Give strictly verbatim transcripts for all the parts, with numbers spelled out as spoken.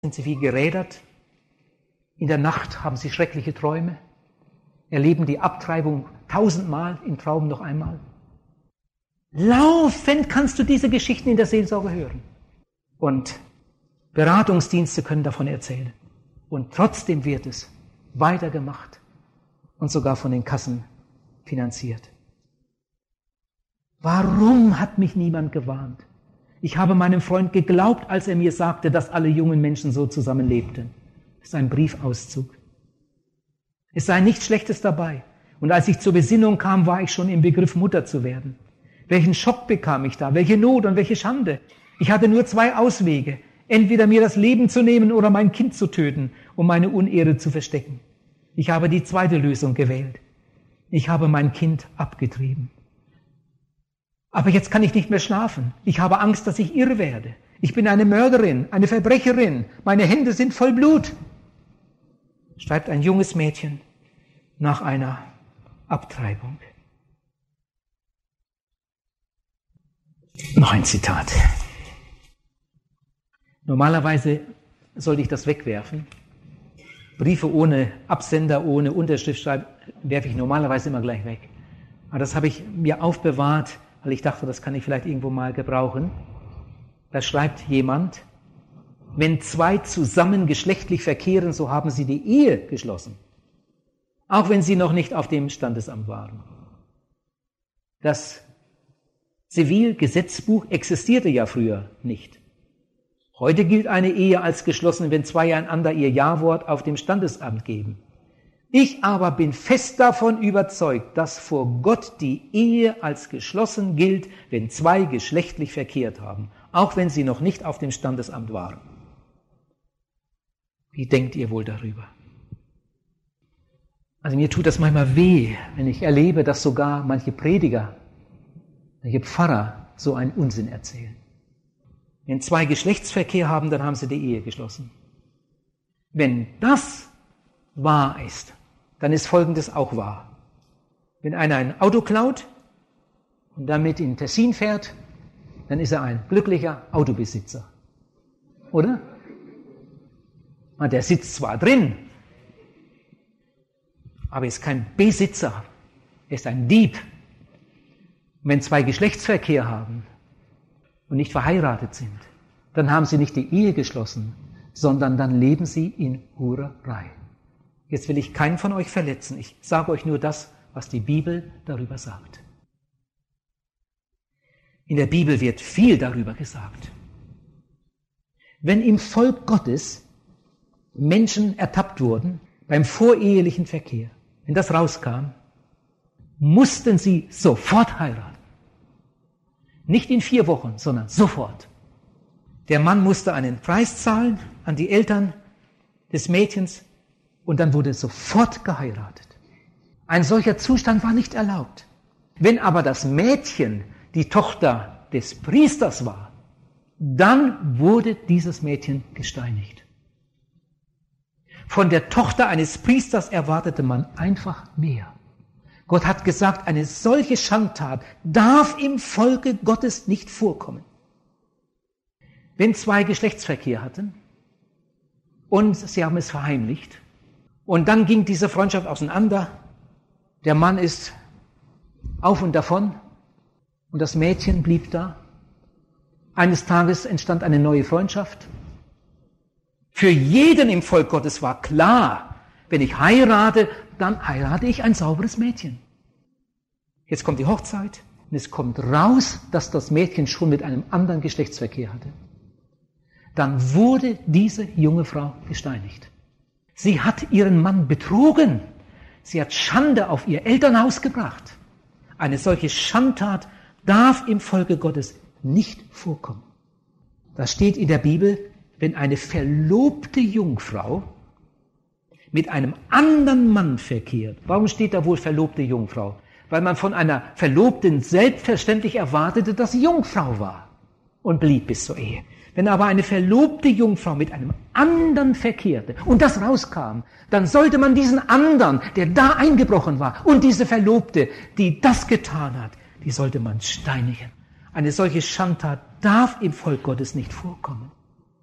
sind sie wie gerädert. In der Nacht haben sie schreckliche Träume, erleben die Abtreibung tausendmal, im Traum noch einmal. Laufend kannst du diese Geschichten in der Seelsorge hören. Und Beratungsdienste können davon erzählen. Und trotzdem wird es weitergemacht und sogar von den Kassen finanziert. Warum hat mich niemand gewarnt? Ich habe meinem Freund geglaubt, als er mir sagte, dass alle jungen Menschen so zusammenlebten. Das ist ein Briefauszug. Es sei nichts Schlechtes dabei. Und als ich zur Besinnung kam, war ich schon im Begriff, Mutter zu werden. Welchen Schock bekam ich da? Welche Not und welche Schande? Ich hatte nur zwei Auswege. Entweder mir das Leben zu nehmen oder mein Kind zu töten, um meine Unehre zu verstecken. Ich habe die zweite Lösung gewählt. Ich habe mein Kind abgetrieben. Aber jetzt kann ich nicht mehr schlafen. Ich habe Angst, dass ich irre werde. Ich bin eine Mörderin, eine Verbrecherin. Meine Hände sind voll Blut. Schreibt ein junges Mädchen nach einer Abtreibung. Noch ein Zitat. Normalerweise sollte ich das wegwerfen. Briefe ohne Absender, ohne Unterschrift schreiben, werfe ich normalerweise immer gleich weg. Aber das habe ich mir aufbewahrt, weil ich dachte, das kann ich vielleicht irgendwo mal gebrauchen. Da schreibt jemand, wenn zwei zusammen geschlechtlich verkehren, so haben sie die Ehe geschlossen. Auch wenn sie noch nicht auf dem Standesamt waren. Das Zivilgesetzbuch existierte ja früher nicht. Heute gilt eine Ehe als geschlossen, wenn zwei einander ihr Ja-Wort auf dem Standesamt geben. Ich aber bin fest davon überzeugt, dass vor Gott die Ehe als geschlossen gilt, wenn zwei geschlechtlich verkehrt haben, auch wenn sie noch nicht auf dem Standesamt waren. Wie denkt ihr wohl darüber? Also mir tut das manchmal weh, wenn ich erlebe, dass sogar manche Prediger, manche Pfarrer so einen Unsinn erzählen. Wenn zwei Geschlechtsverkehr haben, dann haben sie die Ehe geschlossen. Wenn das wahr ist, dann ist Folgendes auch wahr. Wenn einer ein Auto klaut und damit in Tessin fährt, dann ist er ein glücklicher Autobesitzer. Oder? Und der sitzt zwar drin, aber ist kein Besitzer, er ist ein Dieb. Und wenn zwei Geschlechtsverkehr haben und nicht verheiratet sind, dann haben sie nicht die Ehe geschlossen, sondern dann leben sie in Hurerei. Jetzt will ich keinen von euch verletzen. Ich sage euch nur das, was die Bibel darüber sagt. In der Bibel wird viel darüber gesagt. Wenn im Volk Gottes Menschen ertappt wurden beim vorehelichen Verkehr, wenn das rauskam, mussten sie sofort heiraten. Nicht in vier Wochen, sondern sofort. Der Mann musste einen Preis zahlen an die Eltern des Mädchens und dann wurde sofort geheiratet. Ein solcher Zustand war nicht erlaubt. Wenn aber das Mädchen die Tochter des Priesters war, dann wurde dieses Mädchen gesteinigt. Von der Tochter eines Priesters erwartete man einfach mehr. Gott hat gesagt, eine solche Schandtat darf im Volke Gottes nicht vorkommen. Wenn zwei Geschlechtsverkehr hatten und sie haben es verheimlicht und dann ging diese Freundschaft auseinander, der Mann ist auf und davon und das Mädchen blieb da. Eines Tages entstand eine neue Freundschaft. Für jeden im Volk Gottes war klar, wenn ich heirate, dann heirate ich ein sauberes Mädchen. Jetzt kommt die Hochzeit und es kommt raus, dass das Mädchen schon mit einem anderen Geschlechtsverkehr hatte. Dann wurde diese junge Frau gesteinigt. Sie hat ihren Mann betrogen. Sie hat Schande auf ihr Elternhaus gebracht. Eine solche Schandtat darf im Volke Gottes nicht vorkommen. Das steht in der Bibel, wenn eine verlobte Jungfrau mit einem anderen Mann verkehrt. Warum steht da wohl verlobte Jungfrau? Weil man von einer Verlobten selbstverständlich erwartete, dass sie Jungfrau war und blieb bis zur Ehe. Wenn aber eine verlobte Jungfrau mit einem anderen verkehrte und das rauskam, dann sollte man diesen anderen, der da eingebrochen war, und diese Verlobte, die das getan hat, die sollte man steinigen. Eine solche Schandtat darf im Volk Gottes nicht vorkommen.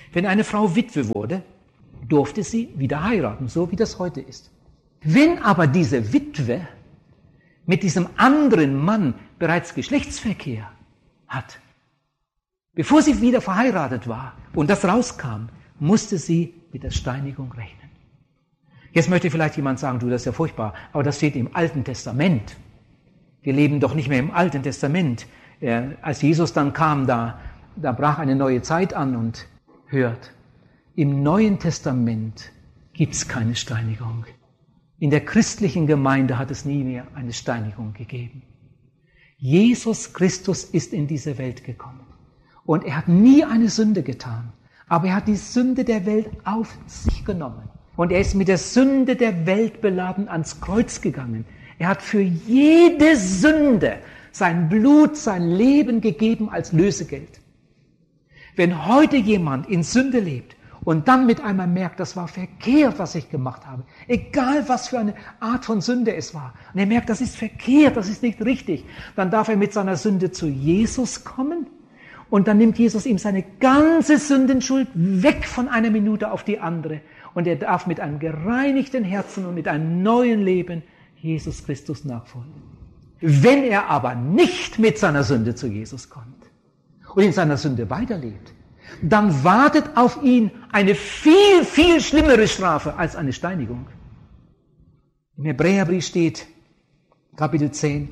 Wenn eine Frau Witwe wurde, durfte sie wieder heiraten, so wie das heute ist. Wenn aber diese Witwe mit diesem anderen Mann bereits Geschlechtsverkehr hat, bevor sie wieder verheiratet war und das rauskam, musste sie mit der Steinigung rechnen. Jetzt möchte vielleicht jemand sagen, du, das ist ja furchtbar, aber das steht im Alten Testament. Wir leben doch nicht mehr im Alten Testament. Äh, als Jesus dann kam, da, da brach eine neue Zeit an und hört, im Neuen Testament gibt es keine Steinigung. In der christlichen Gemeinde hat es nie mehr eine Steinigung gegeben. Jesus Christus ist in diese Welt gekommen und er hat nie eine Sünde getan, aber er hat die Sünde der Welt auf sich genommen und er ist mit der Sünde der Welt beladen ans Kreuz gegangen. Er hat für jede Sünde sein Blut, sein Leben gegeben als Lösegeld. Wenn heute jemand in Sünde lebt und dann mit einmal merkt, das war verkehrt, was ich gemacht habe, egal was für eine Art von Sünde es war, und er merkt, das ist verkehrt, das ist nicht richtig, dann darf er mit seiner Sünde zu Jesus kommen und dann nimmt Jesus ihm seine ganze Sündenschuld weg von einer Minute auf die andere und er darf mit einem gereinigten Herzen und mit einem neuen Leben Jesus Christus nachfolgen. Wenn er aber nicht mit seiner Sünde zu Jesus kommt und in seiner Sünde weiterlebt, dann wartet auf ihn eine viel, viel schlimmere Strafe als eine Steinigung. Im Hebräerbrief steht, Kapitel zehn,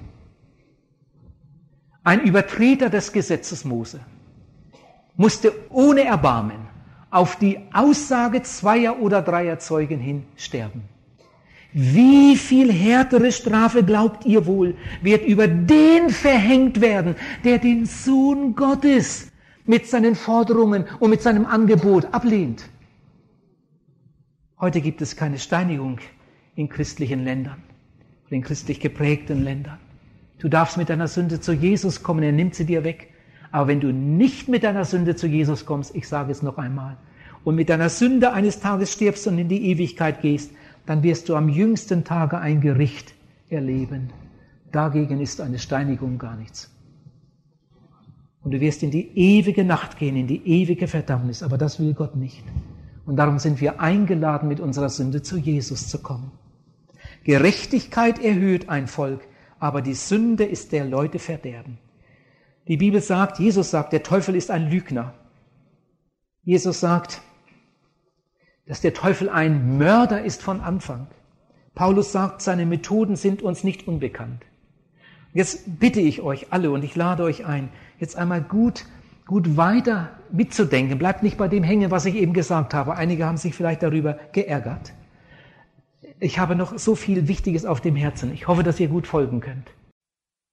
ein Übertreter des Gesetzes Mose musste ohne Erbarmen auf die Aussage zweier oder dreier Zeugen hin sterben. Wie viel härtere Strafe, glaubt ihr wohl, wird über den verhängt werden, der den Sohn Gottes mit seinen Forderungen und mit seinem Angebot ablehnt? Heute gibt es keine Steinigung in christlichen Ländern, in christlich geprägten Ländern. Du darfst mit deiner Sünde zu Jesus kommen, er nimmt sie dir weg. Aber wenn du nicht mit deiner Sünde zu Jesus kommst, ich sage es noch einmal, und mit deiner Sünde eines Tages stirbst und in die Ewigkeit gehst, dann wirst du am jüngsten Tage ein Gericht erleben. Dagegen ist eine Steinigung gar nichts. Und du wirst in die ewige Nacht gehen, in die ewige Verdammnis, aber das will Gott nicht. Und darum sind wir eingeladen, mit unserer Sünde zu Jesus zu kommen. Gerechtigkeit erhöht ein Volk, aber die Sünde ist der Leute Verderben. Die Bibel sagt, Jesus sagt, der Teufel ist ein Lügner. Jesus sagt, dass der Teufel ein Mörder ist von Anfang. Paulus sagt, seine Methoden sind uns nicht unbekannt. Jetzt bitte ich euch alle und ich lade euch ein, jetzt einmal gut, gut weiter mitzudenken. Bleibt nicht bei dem hängen, was ich eben gesagt habe. Einige haben sich vielleicht darüber geärgert. Ich habe noch so viel Wichtiges auf dem Herzen. Ich hoffe, dass ihr gut folgen könnt.